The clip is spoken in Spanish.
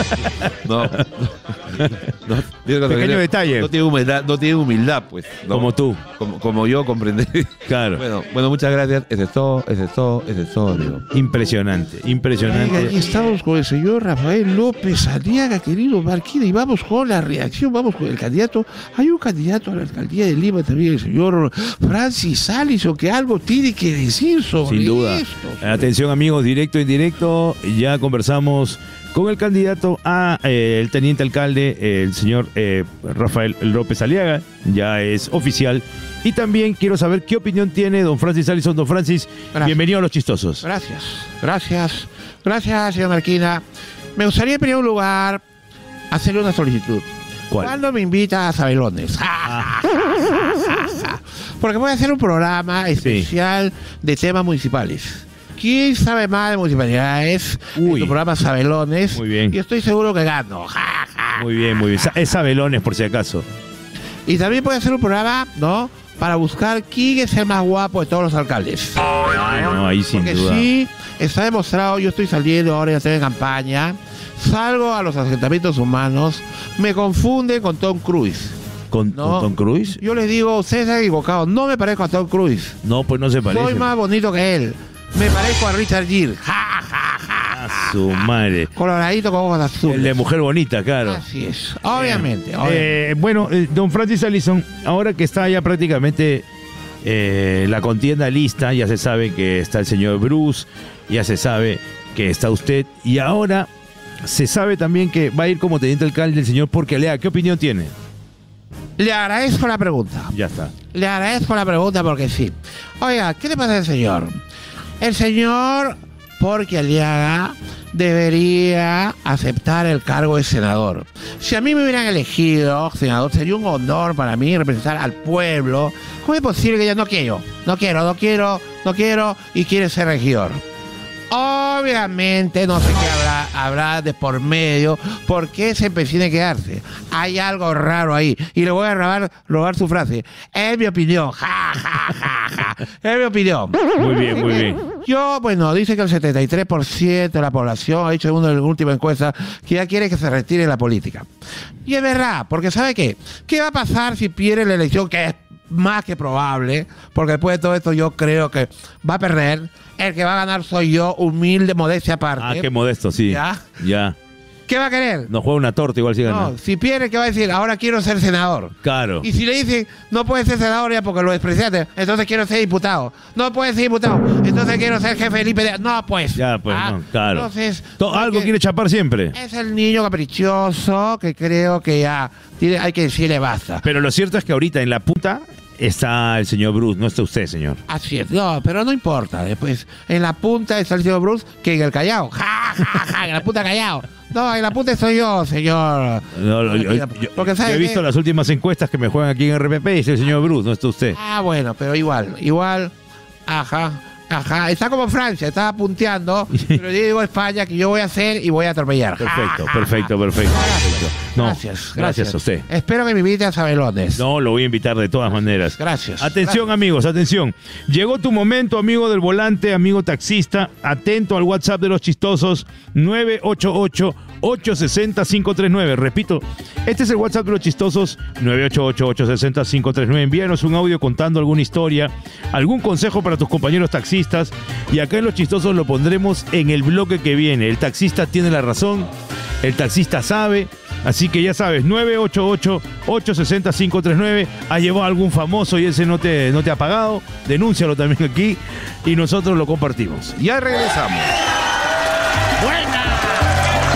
No. Pequeño detalle. No tiene humildad, pues. ¿no? Como tú. Como yo comprendí. Claro. Bueno, muchas gracias. Ese es todo, amigo. Impresionante. Aquí estamos con el señor Rafael López Aliaga, querido Marquina, y vamos con la reacción, vamos con el candidato. Hay un candidato a la alcaldía de Lima también, el señor Francis Allison, que algo tiene que decir sobre Sin duda. esto. Atención, amigos, directo e indirecto. Ya conversamos con el candidato a el teniente alcalde, el señor Rafael López Aliaga. Ya es oficial. Y también quiero saber qué opinión tiene don Francis Allison. Don Francis, Gracias. bienvenido a Los Chistosos. Gracias, señor Marquina. Me gustaría en primer lugar hacerle una solicitud. ¿Cuál? ¿Cuándo me invita a Sabelones? Porque voy a hacer un programa especial de temas municipales. ¿Quién sabe más de municipalidades? En tu programa Sabelones. Muy bien. Y estoy seguro que gano. Muy bien, muy bien. Es Sabelones, por si acaso. Y también voy a hacer un programa, ¿no?, para buscar quién es el más guapo de todos los alcaldes. No, ahí sin Porque duda. sí, está demostrado, yo estoy saliendo ahora, ya estoy en campaña, salgo a los asentamientos humanos, me confunden con Tom Cruise. ¿Con Tom Cruise? Yo les digo, ustedes se han equivocado, no me parezco a Tom Cruise. No, pues no se parece. Soy más bonito que él. Me parezco a Richard Gere. A su madre. Coloradito con ojos azules. El de Mujer Bonita, claro. Así es, obviamente. Bueno, don Francis Allison, ahora que está ya prácticamente la contienda lista, ya se sabe que está el señor Bruce, ya se sabe que está usted, y ahora se sabe también que va a ir como teniente alcalde el señor Porque Aliaga. ¿Qué opinión tiene? Le agradezco la pregunta. Ya está. Le agradezco la pregunta porque sí. Oiga, ¿qué le pasa al señor? El señor Porque Aliaga debería aceptar el cargo de senador. Si a mí me hubieran elegido senador, sería un honor para mí representar al pueblo. ¿Cómo es posible que yo no quiero y quiere ser regidor? Obviamente no sé qué habrá de por medio, por qué se empecina a quedarse. Hay algo raro ahí. Y le voy a robar su frase. Es mi opinión. Es mi opinión. Muy bien, muy bien. Yo, bueno, dice que el 73% de la población ha dicho en una de las últimas encuestas que ya quiere que se retire la política. Y es verdad, porque ¿sabe qué? ¿Qué va a pasar si pierde la elección? Que es más que probable, porque después de todo esto yo creo que va a perder. El que va a ganar soy yo, humilde, modestia aparte. Ah, qué modesto, sí. Ya. ¿Qué va a querer? Nos juega una torta igual si gana. No, si pierde, ¿qué va a decir? Ahora quiero ser senador. Claro. Y si le dicen, no puedes ser senador ya porque lo despreciaste, entonces quiero ser diputado. No puedes ser diputado, entonces quiero ser jefe de Felipe. No, pues. Ya, pues, no, claro. Entonces, algo quiere chapar siempre. Es el niño caprichoso que creo que ya hay que decirle basta. Pero lo cierto es que ahorita en la punta está el señor Bruce, no está usted, señor. Así es, no, pero no importa. Después, en la punta está el señor Bruce que en el Callao. En la punta Callao. No, en la punta estoy yo, señor. No, yo he visto las últimas encuestas que me juegan aquí en RPP y es el señor Bruce, no está usted. Ah, bueno, pero igual, ajá, está como Francia, está punteando, pero yo digo a España que yo voy a hacer y voy a atropellar. Perfecto. No, gracias a usted. Espero que me invite a Sabelones. No, lo voy a invitar de todas maneras. Gracias. Atención, amigos, atención. Llegó tu momento, amigo del volante, amigo taxista. Atento al WhatsApp de Los Chistosos, 988-860-539. Repito, este es el WhatsApp de Los Chistosos, 988-860-539. Envíanos un audio contando alguna historia, algún consejo para tus compañeros taxistas. Y acá en Los Chistosos lo pondremos en el bloque que viene. El taxista tiene la razón, el taxista sabe. Así que ya sabes, 988-860-539. ¿Has llevado a algún famoso y ese no te ha pagado? Denúncialo también aquí y nosotros lo compartimos. Ya regresamos. Buena.